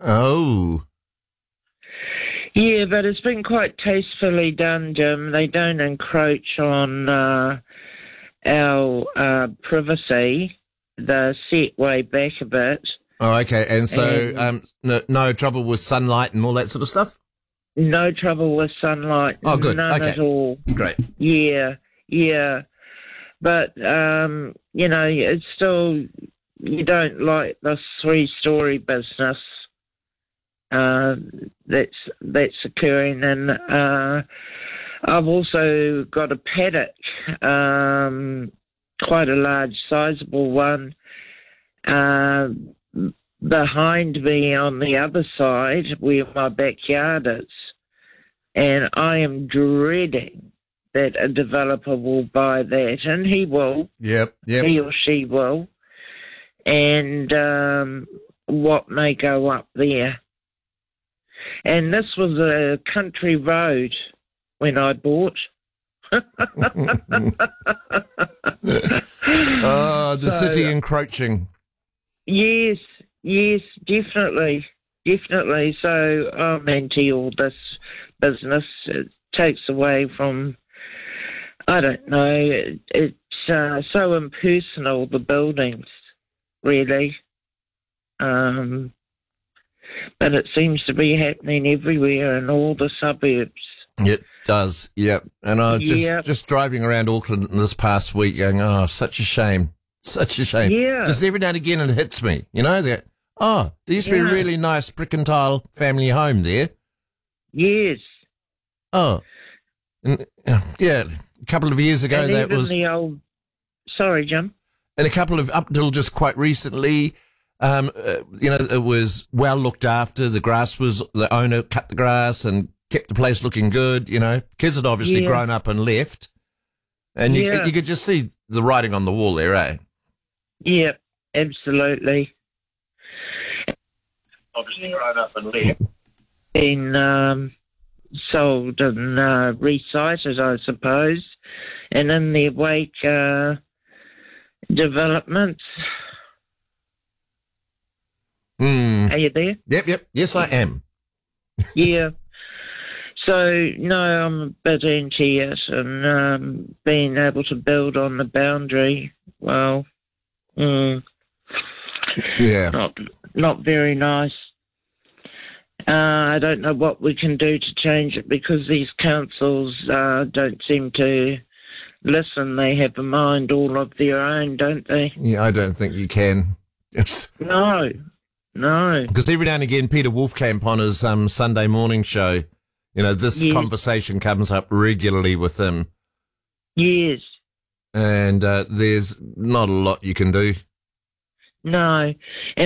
Oh. Yeah, but it's been quite tastefully done, Jim. They don't encroach on our privacy. They're set way back a bit. Oh, okay. And so no trouble with sunlight and all that sort of stuff? No trouble with sunlight. Oh, good. None Okay. at all. Great. Yeah. But, it's still, you don't like this 3-story business that's occurring. And I've also got a paddock, quite a large, sizable one, behind me on the other side where my backyard is. And I am dreading that a developer will buy that, and he will. Yep. He or she will. And what may go up there. And this was a country road when I bought. Oh, the city encroaching. Yes, definitely. So I'm anti all this business. It takes away from, I don't know, it's so impersonal, the buildings, really. But it seems to be happening everywhere in all the suburbs. It does, yep. And I was just driving around Auckland this past week going, oh, such a shame. Such a shame. Yeah. Just every now and again it hits me, that, there used to be a really nice brick and tile family home there. Yes. Oh. And, a couple of years ago and that even was... the old... Sorry, Jim. And up until just quite recently, it was well looked after. The grass the owner cut the grass and kept the place looking good, Kids had obviously grown up and left. And you could just see the writing on the wall there, eh? Yeah, absolutely. Obviously grown up and left. Been sold and recited, I suppose. And in their wake, developments. Are you there? Yep. Yes, I am. Yeah. So, no, I'm a bit anti it, and being able to build on the boundary, well, not very nice. I don't know what we can do to change it because these councils don't seem to listen. They have a mind all of their own, don't they? Yeah, I don't think you can. No. Because every now and again, Peter Wolfkamp on his Sunday morning show, this conversation comes up regularly with him. Yes. And there's not a lot you can do. No.